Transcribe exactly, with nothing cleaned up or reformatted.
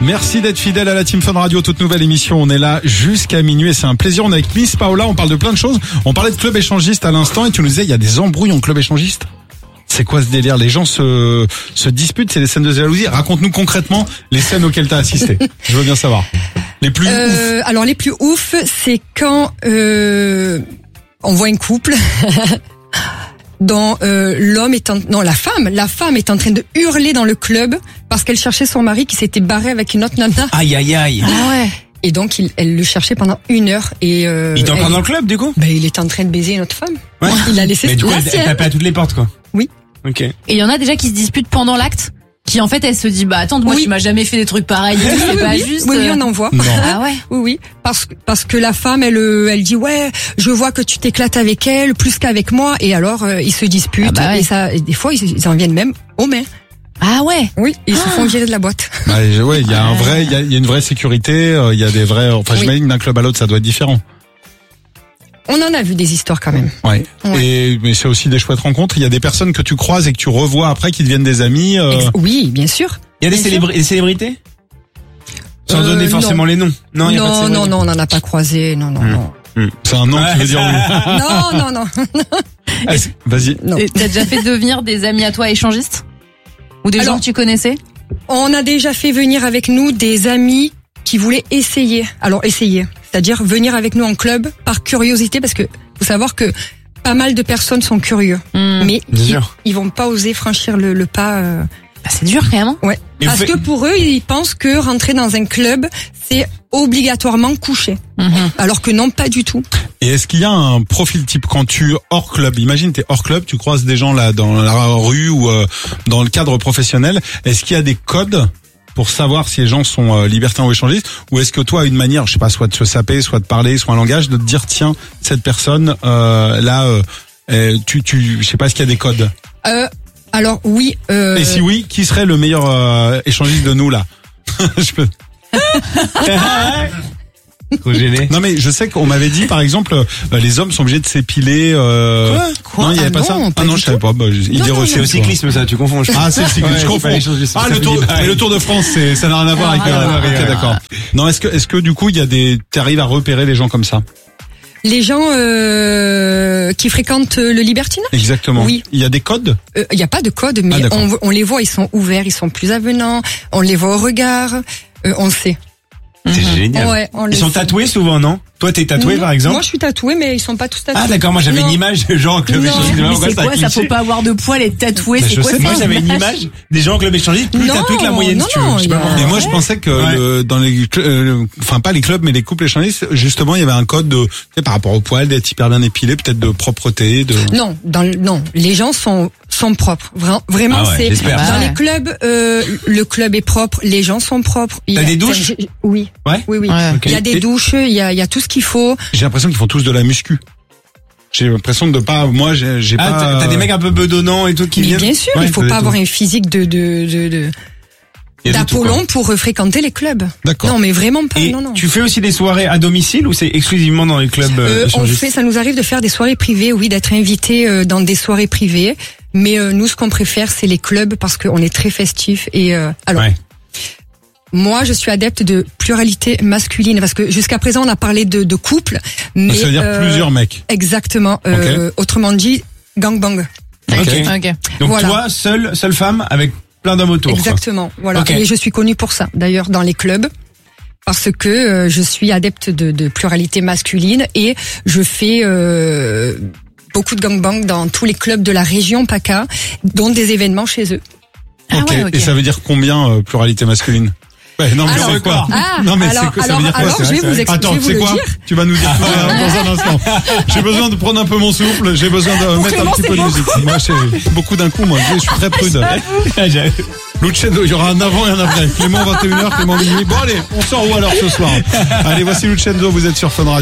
Merci d'être fidèle à la Team Fun Radio, toute nouvelle émission. On est là jusqu'à minuit et c'est un plaisir. On est avec Miss Paola, on parle de plein de choses. On parlait de club échangiste à l'instant et tu nous disais il y a des embrouilles en club échangiste. C'est quoi ce délire? Les gens se se disputent, c'est des scènes de jalousie. Raconte-nous concrètement les scènes auxquelles tu as assisté. Je veux bien savoir. Les plus euh, ouf. Alors les plus ouf, c'est quand euh, on voit un couple dont euh, l'homme est en, non la femme, la femme est en train de hurler dans le club parce qu'elle cherchait son mari qui s'était barré avec une autre nana. Aïe aïe aïe. Ah ouais. Et donc il, elle le cherchait pendant une heure et euh, il était encore elle, dans le club du coup? Ben il était en train de baiser une autre femme. Ouais. Il a laissé Mais du coup, la elle, elle sienne. tapait à toutes les portes quoi. Oui. Ok. Et il y en a déjà qui se disputent pendant l'acte, qui en fait elle se dit bah attends moi Oui. tu m'as jamais fait des trucs pareils, Oui, c'est oui, pas oui. juste. Oui, oui, on en voit. Non. Ah ouais. Oui, oui, parce que parce que la femme, elle, euh, elle dit ouais, je vois que tu t'éclates avec elle plus qu'avec moi, et alors euh, ils se disputent Ah bah ouais. et ça, et des fois ils, ils en viennent même aux mains. Ah ouais. Oui, ils se font virer de la boîte. Bah, ouais, il y a un vrai, il y a, il y a une vraie sécurité. euh, Il y a des vrais. Enfin, Oui. j'imagine d'un club à l'autre, ça doit être différent. On en a vu des histoires quand même. Ouais. Ouais. Et mais c'est aussi des chouettes rencontres. Il y a des personnes que tu croises et que tu revois après qui deviennent des amis. Euh... Ex- Oui, bien sûr. Il y a des, Bien célébri- des célébrités? Sans Euh, donner forcément non. les noms. Non, il y a pas de Non, non, célébrités. non, on n'en a pas croisé. Non, non, Hmm. non. C'est un nom qui veut dire oui. Non, non, non. Ah, c'est- Vas-y. non. Et T'as déjà fait devenir des amis à toi échangistes? Ou des Alors- gens que tu connaissais? On a déjà fait venir avec nous des amis qui voulaient essayer. Alors essayer, c'est-à-dire venir avec nous en club par curiosité, parce que faut savoir que pas mal de personnes sont curieux, Hmm. mais Bien ils, sûr. ils vont pas oser franchir le, le pas. Euh, Bah, c'est dur quand même. Hein. ouais. Et vous Parce faites- que pour eux, ils pensent que rentrer dans un club, c'est obligatoirement coucher, Mhm. alors que non, pas du tout. Et est-ce qu'il y a un profil type quand tu hors club? Imagine t'es hors club, tu croises des gens là dans la rue ou euh, dans le cadre professionnel. Est-ce qu'il y a des codes pour savoir si les gens sont euh, libertins ou échangistes, ou est-ce que toi as une manière, je sais pas, soit de se saper, soit de parler, soit un langage, de te dire tiens cette personne euh, là, euh, euh, tu tu, je sais pas, est-ce qu'il y a des codes? Euh, alors oui. Euh, Et si oui, qui serait le meilleur euh, échangiste de nous là? Je peux... Trop gêné. Non mais je sais qu'on m'avait dit par exemple euh, les hommes sont obligés de s'épiler. Euh... Quoi Non, il y avait Ah pas non, ça. pas Ah non, du je savais tout. pas. Bah, il Non, dit non, aussi C'est au cyclisme ça, tu confonds. je pense. Ah, c'est le cyclisme, Ouais, je c'est confonds. pas les choses, Ah, ça le fait tour, des bails. mais le Tour de France, c'est, ça n'a rien à voir avec, rien à euh, voir, ok, rien à d'accord. Non, est-ce que, est-ce que du coup, il y a des, t'arrives à repérer les gens comme ça? les gens euh, qui fréquentent le libertinage. Exactement. Oui. Il y a des codes? Il euh, n'y a pas de code, mais Ah, d'accord. on, on les voit, ils sont ouverts, ils sont plus avenants, on les voit au regard, euh, on le sait. C'est génial. Ouais, on le Ils sont sait. tatoués souvent, non? Toi, t'es tatoué Non, par exemple? Moi, je suis tatouée, mais ils sont pas tous tatoués. Ah d'accord, moi j'avais Non. une image de gens en club Non. échangiste. Mais Pourquoi c'est quoi ça? cliché Faut pas avoir de poils et être tatoué. Bah, C'est je quoi sais ça? Moi j'avais une image des gens en club échangiste plus Non, tatoués que la moyenne, non, si tu veux. non, Je sais pas il y a- pourquoi. Et moi, je pensais que Ouais. le, dans les, cl- euh, enfin pas les clubs, mais les couples échangistes, justement, il y avait un code de, tu sais, par rapport au poil, d'être hyper bien épilé, peut-être de propreté, de. Non, dans le, non, les gens sont sont propres. Vra- Vraiment, Ah ouais, c'est j'espère. dans Ah ouais. les clubs, euh, le club est propre, les gens sont propres. Il y T'as a- des douches? enfin, j'ai- Oui, Ouais. oui, oui. Ouais. Ok. Il y a des Et- douches, il y a, il y a tout ce qu'il faut. J'ai l'impression qu'ils font tous de la muscu. J'ai l'impression de pas, moi, j'ai, j'ai Ah, pas. t'as t'as des mecs un peu bedonnants et tout qui Mais viennent. bien sûr, Ouais, il faut ça doit pas être avoir tout. un physique de de de, de Il y a de tout, d'Apollon quoi. pour euh, fréquenter les clubs. D'accord. Non, mais vraiment pas. Et non, non. tu fais aussi des soirées à domicile ou c'est exclusivement dans les clubs euh, Euh, on échangistes? fait, ça nous arrive de faire des soirées privées, oui, d'être invité euh, dans des soirées privées. Mais euh, nous, ce qu'on préfère, c'est les clubs parce qu'on est très festif. Et euh, alors, Ouais. moi, je suis adepte de pluralité masculine parce que jusqu'à présent, on a parlé de, de couple, mais Donc, ça veut dire euh, plusieurs mecs. exactement. Euh, Autrement dit, gangbang. Ok. Ok. Donc Voilà. toi, seule, seule femme avec plein d'hommes autour. quoi. Exactement. Voilà. Ok. Et je suis connue pour ça. D'ailleurs, dans les clubs. Parce que euh, je suis adepte de, de pluralité masculine et je fais euh, beaucoup de gangbang dans tous les clubs de la région PACA, dont des événements chez eux. Ah Ok. ouais, ok. Et ça veut dire combien euh, pluralité masculine? Ouais, non, mais Alors, c'est quoi? ah, Non, mais alors- c'est quoi? Ça alors- veut dire quoi? alors, c'est je vrai, vais c'est vous vrai. ex- Attends, je vais vous c'est le quoi? dire. Tu vas nous dire tout ça dans un instant. J'ai besoin de prendre un peu mon souffle, j'ai besoin de mettre un Clément, petit c'est peu de bon. musique. Moi, j'ai beaucoup d'un coup, moi, je suis très prude. Luciano, il y aura un avant et un après. Clément, vingt et une heures, Clément minuit. Bon, allez, on sort où alors ce soir? Allez, voici Luciano, vous êtes sur Fun Radio.